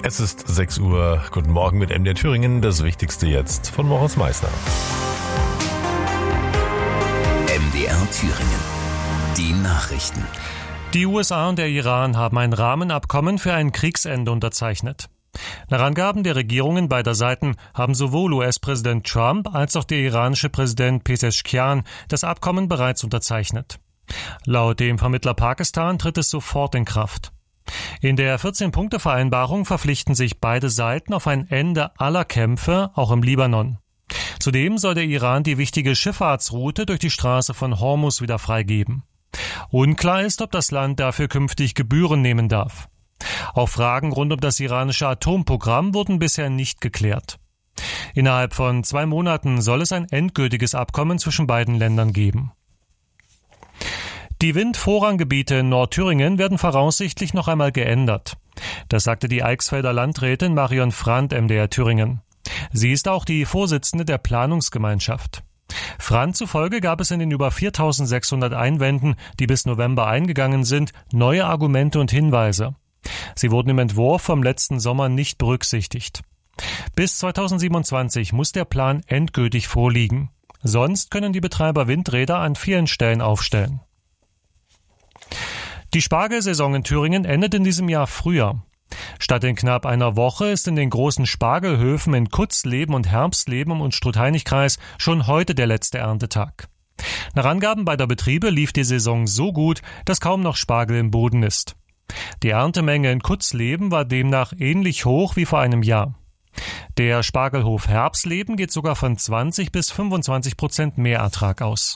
Es ist 6 Uhr. Guten Morgen mit MDR Thüringen. Das Wichtigste jetzt von Moritz Meissner. MDR Thüringen. Die Nachrichten. Die USA und der Iran haben ein Rahmenabkommen für ein Kriegsende unterzeichnet. Nach Angaben der Regierungen beider Seiten haben sowohl US-Präsident Trump als auch der iranische Präsident Pezeshkian das Abkommen bereits unterzeichnet. Laut dem Vermittler Pakistan tritt es sofort in Kraft. In der 14-Punkte-Vereinbarung verpflichten sich beide Seiten auf ein Ende aller Kämpfe, auch im Libanon. Zudem soll der Iran die wichtige Schifffahrtsroute durch die Straße von Hormuz wieder freigeben. Unklar ist, ob das Land dafür künftig Gebühren nehmen darf. Auch Fragen rund um das iranische Atomprogramm wurden bisher nicht geklärt. Innerhalb von 2 Monaten soll es ein endgültiges Abkommen zwischen beiden Ländern geben. Die Windvorranggebiete in Nordthüringen werden voraussichtlich noch einmal geändert. Das sagte die Eichsfelder Landrätin Marion Frandt MDR Thüringen. Sie ist auch die Vorsitzende der Planungsgemeinschaft. Frandt zufolge gab es in den über 4.600 Einwänden, die bis November eingegangen sind, neue Argumente und Hinweise. Sie wurden im Entwurf vom letzten Sommer nicht berücksichtigt. Bis 2027 muss der Plan endgültig vorliegen. Sonst können die Betreiber Windräder an vielen Stellen aufstellen. Die Spargelsaison in Thüringen endet in diesem Jahr früher. Statt in knapp einer Woche ist in den großen Spargelhöfen in Kutzleben und Herbstleben und Struth-Heinig-Kreis schon heute der letzte Erntetag. Nach Angaben beider Betriebe lief die Saison so gut, dass kaum noch Spargel im Boden ist. Die Erntemenge in Kutzleben war demnach ähnlich hoch wie vor einem Jahr. Der Spargelhof Herbstleben geht sogar von 20 bis 25% mehr Ertrag aus.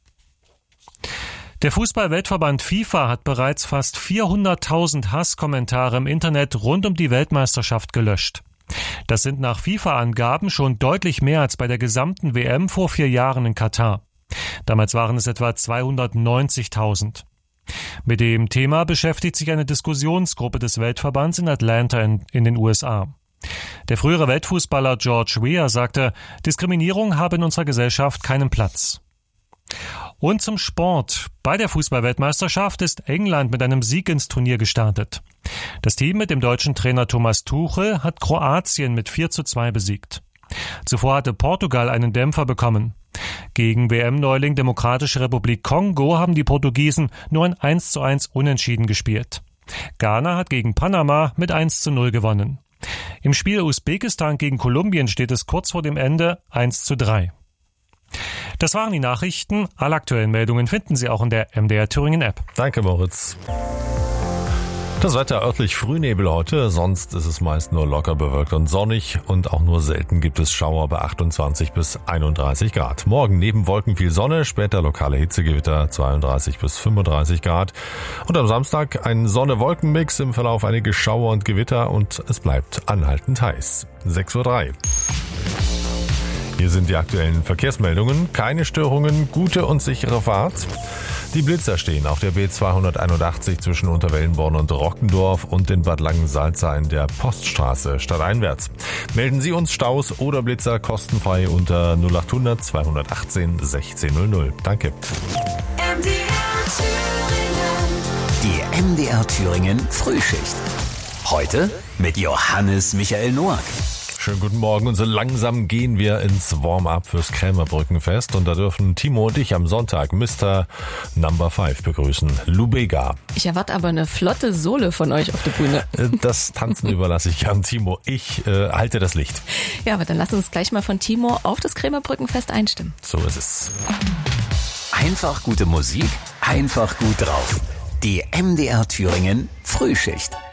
Der Fußball-Weltverband FIFA hat bereits fast 400.000 Hasskommentare im Internet rund um die Weltmeisterschaft gelöscht. Das sind nach FIFA-Angaben schon deutlich mehr als bei der gesamten WM vor 4 Jahren in Katar. Damals waren es etwa 290.000. Mit dem Thema beschäftigt sich eine Diskussionsgruppe des Weltverbands in Atlanta in den USA. Der frühere Weltfußballer George Weah sagte, Diskriminierung habe in unserer Gesellschaft keinen Platz. Und zum Sport. Bei der Fußball-Weltmeisterschaft ist England mit einem Sieg ins Turnier gestartet. Das Team mit dem deutschen Trainer Thomas Tuchel hat Kroatien mit 4:2 besiegt. Zuvor hatte Portugal einen Dämpfer bekommen. Gegen WM-Neuling Demokratische Republik Kongo haben die Portugiesen nur ein 1:1 Unentschieden gespielt. Ghana hat gegen Panama mit 1:0 gewonnen. Im Spiel Usbekistan gegen Kolumbien steht es kurz vor dem Ende 1:3. Das waren die Nachrichten. Alle aktuellen Meldungen finden Sie auch in der MDR Thüringen App. Danke, Moritz. Das Wetter örtlich Frühnebel heute, sonst ist es meist nur locker bewölkt und sonnig und auch nur selten gibt es Schauer bei 28 bis 31 Grad. Morgen neben Wolken viel Sonne, später lokale Hitzegewitter 32 bis 35 Grad. Und am Samstag ein Sonne-Wolken-Mix, im Verlauf einige Schauer und Gewitter und es bleibt anhaltend heiß. 6:03 Uhr. Hier sind die aktuellen Verkehrsmeldungen. Keine Störungen, gute und sichere Fahrt. Die Blitzer stehen auf der B281 zwischen Unterwellenborn und Rockendorf und in Bad Langensalza in der Poststraße stadteinwärts. Melden Sie uns Staus oder Blitzer kostenfrei unter 0800 218 1600. Danke. Die MDR Thüringen Frühschicht. Heute mit Johannes Michael Noack. Schönen guten Morgen und so langsam gehen wir ins Warm-up fürs Krämerbrückenfest und da dürfen Timo und ich am Sonntag Mr. Number 5 begrüßen, Lubega. Ich erwarte aber eine flotte Sohle von euch auf der Bühne. Das Tanzen überlasse ich an Timo. Ich halte das Licht. Ja, aber dann lass uns gleich mal von Timo auf das Krämerbrückenfest einstimmen. So ist es. Einfach gute Musik, einfach gut drauf. Die MDR Thüringen Frühschicht.